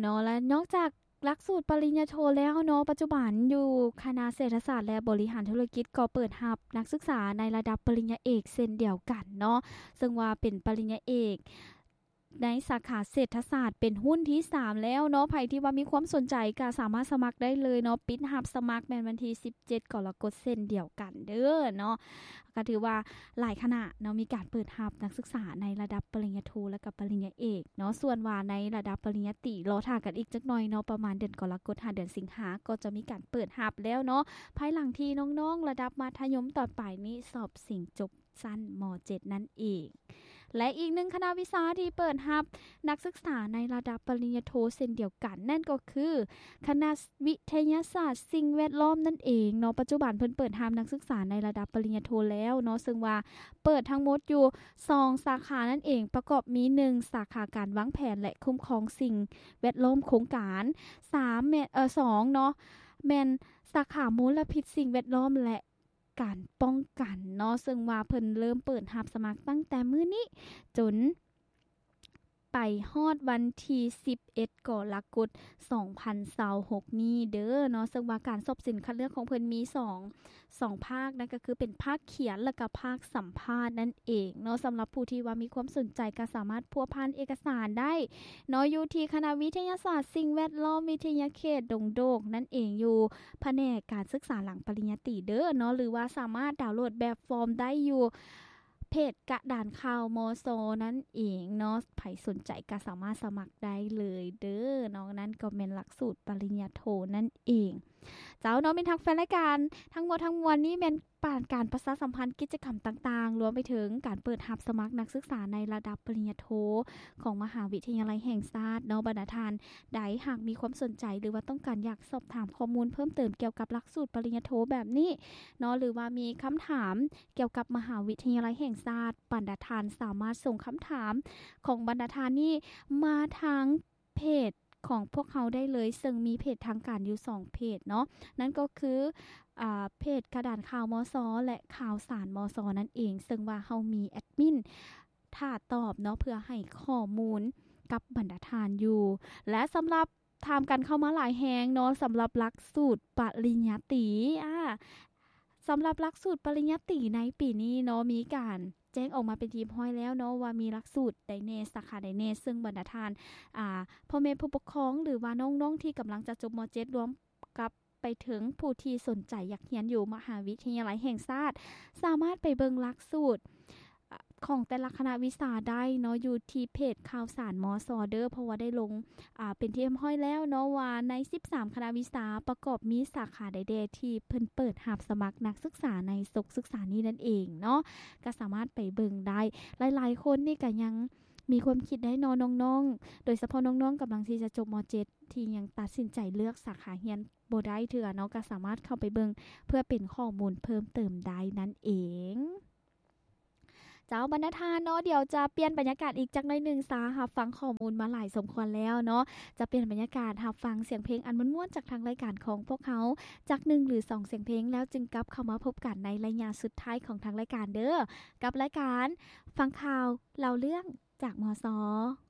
นาะและนอกจากหลักสูตรปริญญาโทแล้วเนาะปัจจุบันอยู่คณะเศรษฐศาสตร์และบริหารธุรกิจก็เปิดรับนักศึกษาในระดับปริญญาเอกเช่นเดียวกันเนาะซึ่งว่าเป็นปริญญาเอกในสาขาเศรษฐศาสตร์เป็นหุ้นที่3แล้วเนาะใครที่ว่ามีความสนใจก็สามารถสมัครได้เลยเนาะปิดรับสมัครแม่นวันที่17กรกฎาคมเช่นเดียวกันเด้อเนาะก็ถือว่าหลายคณะเนาะมีการเปิดรับนักศึกษาในระดับปริญญาโทและก็ปริญญาเอกเนาะส่วนว่าในระดับปริญญาตรีรอท่ากันอีกจักหน่อยเนาะประมาณเดือนกรกฎาคมเดือนสิงหาก็จะมีการเปิดรับแล้วเนาะภายหลังที่น้องๆระดับมัธยมตอนปลายนี้สอบสิ่งจบสั้นม.7 นั่นเองและอีกหนึ่งคณะวิชาที่เปิดรับนักศึกษาในระดับปริญญาโทเช่นเดียวกันนั่นก็คือคณะวิทยาศาสตร์สิ่งแวดล้อมนั่นเองเนาะปัจจุบันเพิ่นเปิดรับนักศึกษาในระดับปริญญาโทแล้วเนาะซึ่งว่าเปิดทั้งหมดอยู่2สาขานั่นเองประกอบมี1สาขาการวางแผนและคุ้มครองสิ่งแวดล้อมโครงการ32เนาะแม่นสาขามลพิษสิ่งแวดล้อมและการป้องกันเนาะซึ่งว่าเพิ่นเริ่มเปิดรับสมัครตั้งแต่มื้อนี้จนไปฮอดวันที่11กรกฎาคม2026นี้เด้อเนาะซึ่งว่าการสอบสินคัดเลือกของเพิ่นมี2ภาคนั่นก็คือเป็นภาคเขียนและก็ภาคสัมภาษณ์นั่นเองเนาะสำหรับผู้ที่ว่ามีความสนใจก็สามารถพัวพันเอกสารได้เนาะอยู่ที่คณะวิทยาศาสตร์สิ่งแวดล้อมวิทยาเขตดงโดกนั่นเองอยู่แผนกการศึกษาหลังปริญญาตรีเด้อเนาะหรือว่าสามารถดาวน์โหลดแบบฟอร์มได้อยู่เพจกระดานข่าวมโซนั่นเองเนาะใครสนใจก็สามารถสมัครได้เลยเด้อเนาะนั่นก็เป็นหลักสูตรปริญญาโทนั่นเองเจ้าเนาะเป็นทักแฟนรายการทั้งหมดทั้งมวลนี้เป็นการประชาสัมพันธ์กิจกรรมต่างๆรวมไปถึงการเปิดรับสมัครนักศึกษาในระดับปริญญาโทของมหาวิทยาลัยแห่งชาติเนาะบรรดาท่านใดหากมีความสนใจหรือว่าต้องการอยากสอบถามข้อมูลเพิ่มเติมเกี่ยวกับหลักสูตรปริญญาโทแบบนี้เนาะหรือว่ามีคำถามเกี่ยวกับมหาวิทยาลัยแห่งชาติบรรดาท่านสามารถส่งคำถามของบรรดาท่านนี้มาทางเพจของพวกเขาได้เลยซึ่งมีเพจทางการอยู่2เพจเนาะนั่นก็คือเพจกระดานข่าวมสและข่าวสารมสนั่นเองซึ่งว่าเฮามีแอดมินถ้าตอบเนาะเพื่อให้ข้อมูลกับบรรดาท่านอยู่และสำหรับถามกันเข้ามาหลายแฮงเนาะสำหรับหลักสูตรปริญญาตรีสำหรับหลักสูตรปริญญาตรีในปีนี้เนาะมีการแจ้งออกมาเป็นทีมห้อยแล้วเนาะว่ามีหลักสูตรใดแน่สาขาใดแน่ซึ่งบรรดาท่านพ่อแม่ผู้ปกครองหรือว่าน้องๆที่กำลังจะจบม.7 รวมกับไปถึงผู้ที่สนใจอยากเรียนอยู่มหาวิทยาลัยแห่งชาติสามารถไปเบิ่งหลักสูตรของแต่ละคณะวิชาได้เนาะอยู่ที่เพจข่าวสารมสเด้อเพราะว่าได้ลงเป็นที่ห้อยแล้วเนาะว่าใน13คณะวิชาประกอบมีสาขาใดๆที่เพิ่นเปิดรับสมัครนักศึกษาในศึกษานี้นั่นเองเนาะก็สามารถไปเบิ่งได้หลายๆคนนี่ก็ยังมีความคิดได้น้องๆโดยเฉพาะน้องๆกำลังที่จะจบม.7 ที่ยังตัดสินใจเลือกสาขาเรียนบ่ได้เทื่อเนาะก็สามารถเข้าไปเบิ่งเพื่อเป็นข้อมูลเพิ่มเติมได้นั่นเองเจ้าบรรณาทานเนาะเดี๋ยวจะเปลี่ยนบรรยากาศอีกจักหน่อยนึงซะรับฟังข้อมูลมาหลายสมควรแล้วเนาะจะเปลี่ยนบรรยากาศรับฟังเสียงเพลงอันม่วนๆจากทางรายการของพวกเขาจาก1หรือ2เสียงเพลงแล้วจึงกลับเข้ามาพบกันในระยะสุดท้ายของทางรายการเด้อกับรายการฟังข่าวเล่าเรื่องจากมส